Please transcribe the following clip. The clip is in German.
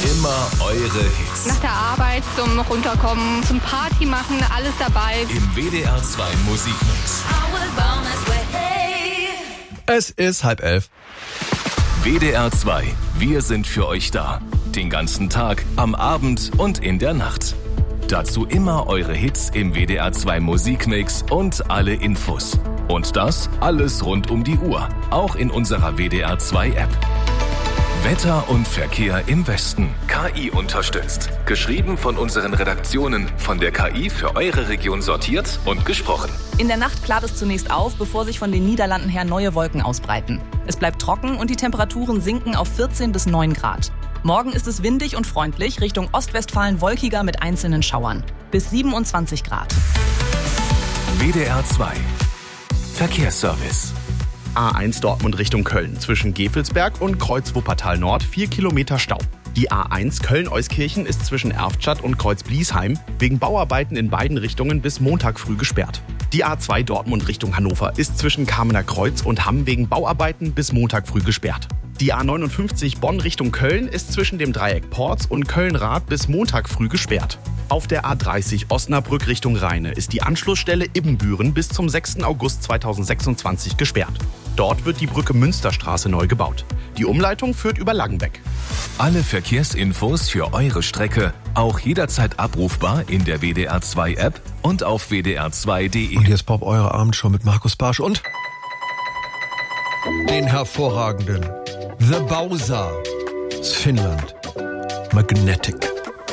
Immer eure Hits. Nach der Arbeit zum Runterkommen, zum Party machen, alles dabei. Im WDR 2 Musikmix. Es ist 10:30. WDR 2, wir sind für euch da. Den ganzen Tag, am Abend und in der Nacht. Dazu immer eure Hits im WDR 2 Musikmix und alle Infos. Und das alles rund um die Uhr, auch in unserer WDR 2 App. Wetter und Verkehr im Westen. KI unterstützt. Geschrieben von unseren Redaktionen, von der KI für eure Region sortiert und gesprochen. In der Nacht klart es zunächst auf, bevor sich von den Niederlanden her neue Wolken ausbreiten. Es bleibt trocken und die Temperaturen sinken auf 14 bis 9 Grad. Morgen ist es windig und freundlich, Richtung Ostwestfalen wolkiger mit einzelnen Schauern. Bis 27 Grad. WDR 2 Verkehrsservice. A1 Dortmund Richtung Köln. Zwischen Gevelsberg und Kreuz Wuppertal Nord 4 Kilometer Stau. Die A1 Köln-Euskirchen ist zwischen Erftstadt und Kreuz-Bliesheim wegen Bauarbeiten in beiden Richtungen bis Montag früh gesperrt. Die A2 Dortmund Richtung Hannover ist zwischen Kamener Kreuz und Hamm wegen Bauarbeiten bis Montag früh gesperrt. Die A59 Bonn Richtung Köln ist zwischen dem Dreieck Porz und Köln-Rath bis Montag früh gesperrt. Auf der A30 Osnabrück Richtung Rheine ist die Anschlussstelle Ibbenbüren bis zum 6. August 2026 gesperrt. Dort wird die Brücke Münsterstraße neu gebaut. Die Umleitung führt über Langenbeck. Alle Verkehrsinfos für eure Strecke auch jederzeit abrufbar in der WDR 2 App und auf wdr2.de. Und jetzt Bob, eure Abendshow mit Markus Barsch und den hervorragenden The Bowser aus Finnland. Magnetic.